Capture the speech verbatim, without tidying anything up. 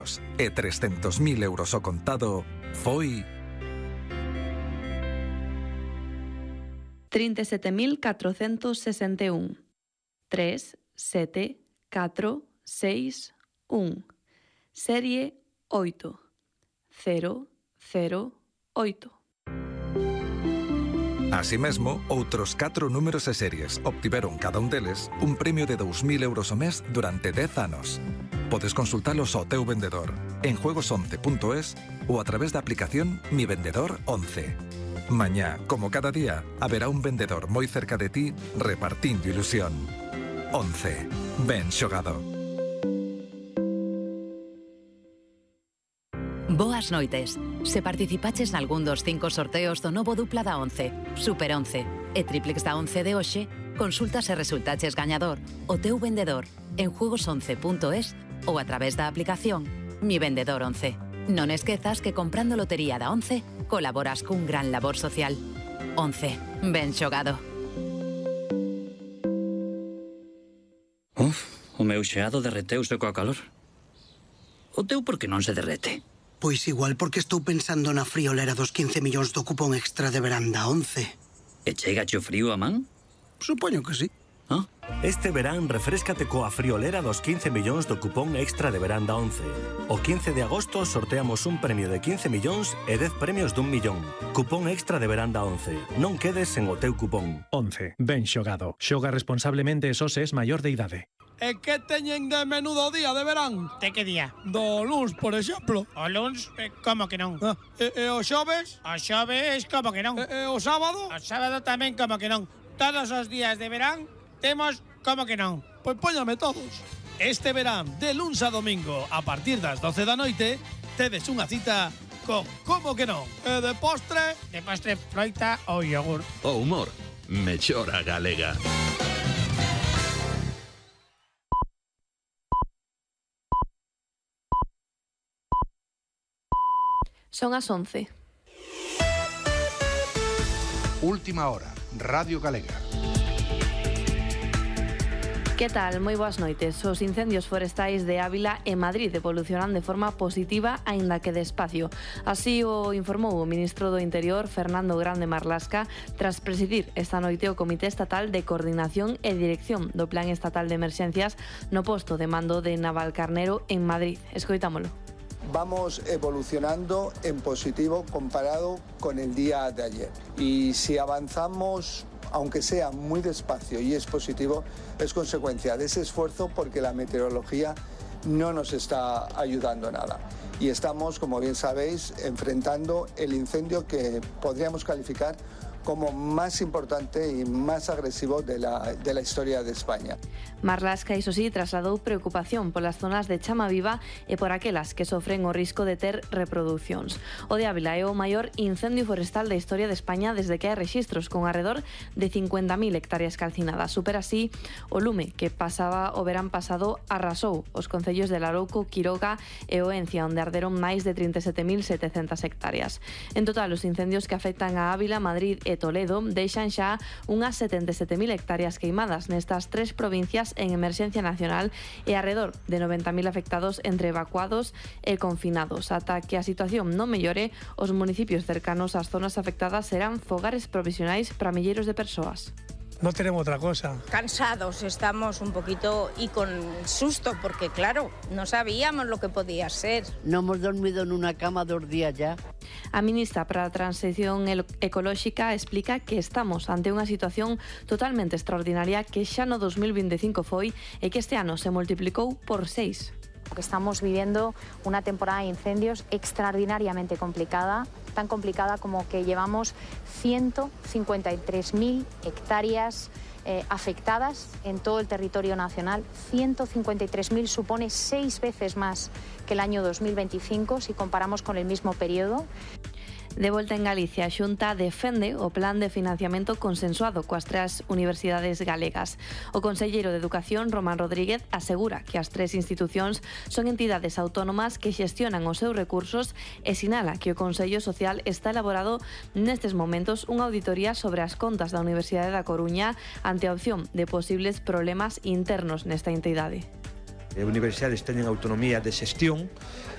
e trescentos mil euros ao contado foi trinta e sete mil catrocentos sesenta e un. tres, sete, catro, seis, un. Serie oito. cero, cero, oito. Así mesmo, outros catro números e series obtiveron cada un deles un premio de dous mil euros ao mes durante dez anos. Podes consultalos ao teu vendedor en juegos once punto es ou a través da aplicación Mi Vendedor once. Mañá, como cada día, haberá un vendedor moi cerca de ti repartindo ilusión. once. Ben xogado. Boas noites. Se participaches nalgún dos cinco sorteos do novo dupla da once, Super once e Triplex da once de hoxe, consulta se resultaches gañador o teu vendedor en juegos once punto es ou a través da aplicación Mi Vendedor once. Non esquezas que comprando lotería da once colaboras cun gran labor social. once. Ben xogado. Uf, o meu xeado derreteuse coa calor. O teu por que non se derrete? Pois igual porque estou pensando na friolera dos quince millóns do cupón extra de verán da once. E chegache o frío a man? Supoño que sí. Ah? Este verán refréscate coa friolera dos quince millóns do cupón extra de verán da once. O quince de agosto sorteamos un premio de quince millóns e dez premios dun millón. Cupón extra de verán da once. Non quedes sen o teu cupón. once. Ben xogado. Xoga responsablemente e só se es maior de idade. E que teñen de menudo día de verán? De que día? Do luns, por exemplo. O luns, eh, como que non? Ah, e, e o xoves? O xoves, como que non? E, e o sábado? O sábado tamén, como que non? Todos os días de verán temos como que non? Pois póñame todos. Este verán, de luns a domingo, a partir das doce da noite, tedes unha cita co como que non? E de postre? De postre, froita ou yogur. O humor, mellora galega. Son as once. Última hora, Radio Galega. Que tal? Moi boas noites. Os incendios forestais de Ávila e Madrid evolucionan de forma positiva, aínda que despacio. Así o informou o ministro do Interior, Fernando Grande Marlasca, tras presidir esta noite o Comité Estatal de Coordinación e Dirección do Plan Estatal de Emerxencias no posto de mando de Navalcarnero en Madrid. Escoitámolo. Vamos evolucionando en positivo comparado con el día de ayer. Y si avanzamos, aunque sea muy despacio y es positivo, es consecuencia de ese esfuerzo porque la meteorología no nos está ayudando nada. Y estamos, como bien sabéis, enfrentando el incendio que podríamos calificar como más importante y más agresivo de la, de la historia de España. Marlasca, iso sí, trasladou preocupación polas zonas de chama viva e por aquelas que sofren o risco de ter reproduccións. O de Ávila é o maior incendio forestal da historia de España desde que hai rexistros, con arredor de cincuenta mil hectáreas calcinadas. Supera así o lume que pasaba o verán pasado arrasou os concellos de Larouco, Quiroga e Oencia, onde arderon máis de trinta e sete mil setecentas hectáreas. En total, os incendios que afectan a Ávila, Madrid e Toledo deixan xa unhas setenta e sete mil hectáreas queimadas nestas tres provincias en emerxencia nacional e arredor de noventa mil afectados entre evacuados e confinados. Ata que a situación non mellore, os municipios cercanos ás zonas afectadas serán fogares provisionais para milleiros de persoas. No tenemos otra cosa. Cansados estamos un poquito y con susto porque claro, no sabíamos lo que podía ser. No hemos dormido en una cama dos días ya. A ministra para a Transición Ecolóxica explica que estamos ante unha situación totalmente extraordinaria que xa no dos mil veinticinco foi e que este ano se multiplicou por seis. Que estamos viviendo una temporada de incendios extraordinariamente complicada, tan complicada como que llevamos ciento cincuenta y tres mil hectáreas eh, afectadas en todo el territorio nacional. ciento cincuenta y tres mil supone seis veces más que el año dos mil veinticinco si comparamos con el mismo periodo. De volta en Galicia, a Xunta defende o plan de financiamento consensuado coas tres universidades galegas. O conselleiro de Educación, Román Rodríguez, asegura que as tres institucións son entidades autónomas que xestionan os seus recursos e sinala que o Consello Social está elaborado nestes momentos unha auditoría sobre as contas da Universidade da Coruña ante a opción de posibles problemas internos nesta entidade. As universidades teñen autonomía de xestión,